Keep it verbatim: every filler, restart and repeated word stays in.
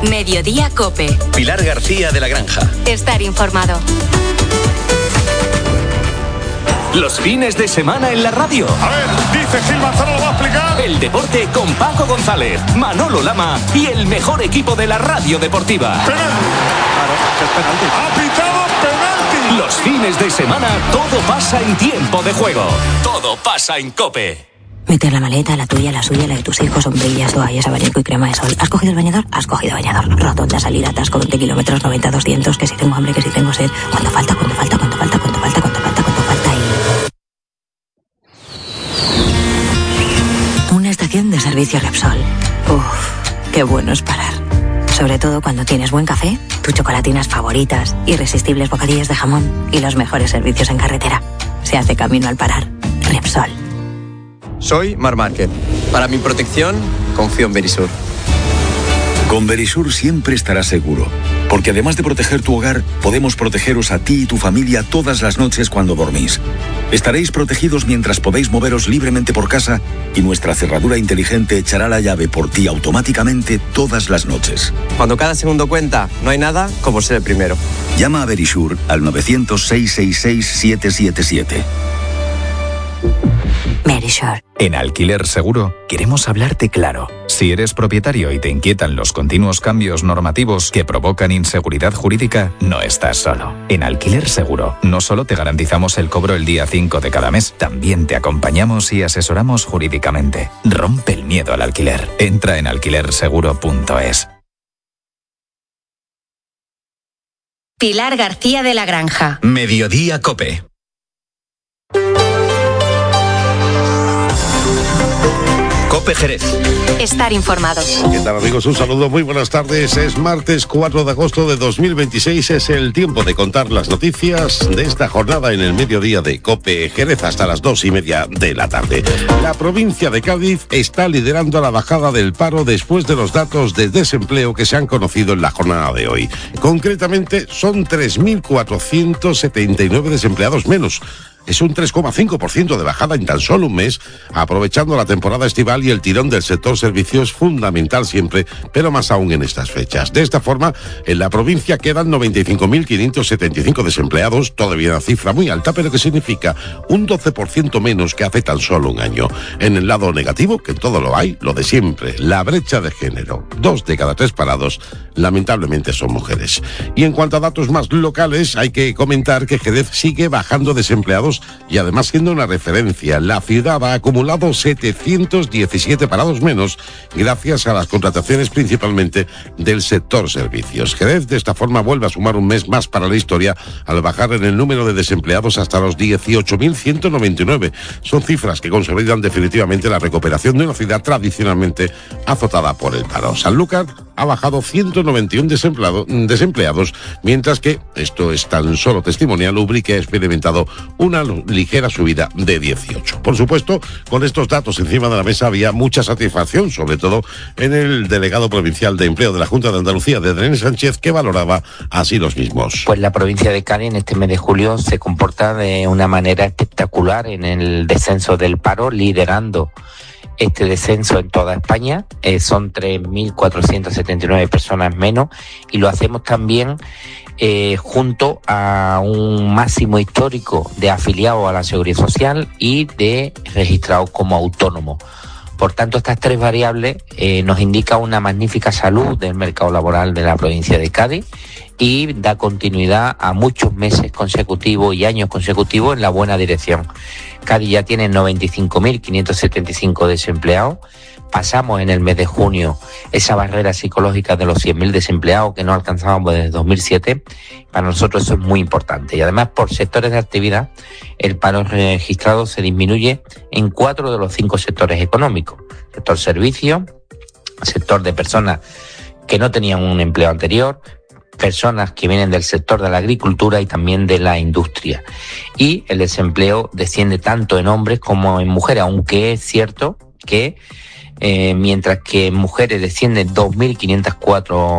Mediodía COPE. Pilar García de la Granja. Estar informado. Los fines de semana en la radio. A ver, dice Gil Manzano, lo va a explicar. El deporte con Paco González, Manolo Lama y el mejor equipo de la radio deportiva. Penalti. Claro, es penalti. Ha pitado penalti. Los fines de semana todo pasa en tiempo de juego. Todo pasa en COPE. Meter la maleta, la tuya, la suya, la de tus hijos, sombrillas, toallas, abanico y crema de sol. ¿Has cogido el bañador? Has cogido bañador. Rotonda, salida, atasco, veinte kilómetros, noventa, doscientos, que si tengo hambre, que si tengo sed. ¿Cuánto falta? ¿Cuánto falta? ¿Cuánto falta? ¿Cuánto falta? ¿Cuánto falta? ¿Cuánto falta? Y... una estación de servicio Repsol. Uff, qué bueno es parar. Sobre todo cuando tienes buen café, tus chocolatinas favoritas, irresistibles bocadillos de jamón y los mejores servicios en carretera. Se hace camino al parar. Repsol. Soy Mar Márquez. Para mi protección, confío en Verisur. Con Verisur siempre estarás seguro, porque además de proteger tu hogar, podemos protegeros a ti y tu familia todas las noches cuando dormís. Estaréis protegidos mientras podéis moveros libremente por casa y nuestra cerradura inteligente echará la llave por ti automáticamente todas las noches. Cuando cada segundo cuenta, no hay nada como ser el primero. Llama a Verisur al nueve cero cero, seis seis seis, siete siete siete. Verisur. En Alquiler Seguro queremos hablarte claro. Si eres propietario y te inquietan los continuos cambios normativos que provocan inseguridad jurídica, no estás solo. En Alquiler Seguro no solo te garantizamos el cobro el día cinco de cada mes, también te acompañamos y asesoramos jurídicamente. Rompe el miedo al alquiler. Entra en alquiler seguro punto es. Pilar García de la Granja. Mediodía COPE. COPE Jerez. Estar informado. ¿Qué tal, amigos? Un saludo, muy buenas tardes. Es martes cuatro de agosto de dos mil veintiséis. Es el tiempo de contar las noticias de esta jornada en el mediodía de COPE Jerez hasta las dos y media de la tarde. La provincia de Cádiz está liderando la bajada del paro después de los datos de desempleo que se han conocido en la jornada de hoy. Concretamente, son tres mil cuatrocientos setenta y nueve desempleados menos. Es un tres coma cinco por ciento de bajada en tan solo un mes, aprovechando la temporada estival y el tirón del sector servicios, fundamental siempre, pero más aún en estas fechas. De esta forma, en la provincia quedan noventa y cinco mil quinientos setenta y cinco desempleados, todavía una cifra muy alta, pero que significa un doce por ciento menos que hace tan solo un año. En el lado negativo, que en todo lo hay, lo de siempre, la brecha de género. Dos de cada tres parados, lamentablemente, son mujeres. Y en cuanto a datos más locales, hay que comentar que Jerez sigue bajando desempleados y además siendo una referencia. La ciudad ha acumulado setecientos diecisiete parados menos gracias a las contrataciones principalmente del sector servicios. Jerez de esta forma vuelve a sumar un mes más para la historia al bajar en el número de desempleados hasta los dieciocho mil ciento noventa y nueve. Son cifras que consolidan definitivamente la recuperación de una ciudad tradicionalmente azotada por el paro. Sanlúcar ha bajado ciento noventa y uno desempleado, desempleados, mientras que, esto es tan solo testimonial, Ubrique ha experimentado una ligera subida de dieciocho. Por supuesto, con estos datos encima de la mesa había mucha satisfacción, sobre todo en el delegado provincial de empleo de la Junta de Andalucía, de Daniel Sánchez, que valoraba así los mismos. Pues la provincia de Cádiz en este mes de julio se comporta de una manera espectacular en el descenso del paro, liderando este descenso en toda España. Eh, son tres mil cuatrocientas setenta y nueve personas menos, y lo hacemos también eh, junto a un máximo histórico de afiliados a la Seguridad Social y de registrados como autónomos. Por tanto, estas tres variables eh, nos indican una magnífica salud del mercado laboral de la provincia de Cádiz y da continuidad a muchos meses consecutivos y años consecutivos en la buena dirección. Cádiz ya tiene noventa y cinco mil quinientos setenta y cinco desempleados. Pasamos en el mes de junio esa barrera psicológica de los cien mil desempleados que no alcanzábamos desde dos mil siete. Para nosotros eso es muy importante. Y además, por sectores de actividad, el paro registrado se disminuye en cuatro de los cinco sectores económicos. Sector servicios, sector de personas que no tenían un empleo anterior, personas que vienen del sector de la agricultura y también de la industria. Y el desempleo desciende tanto en hombres como en mujeres, aunque es cierto que eh, mientras que en mujeres descienden dos mil quinientos cuatro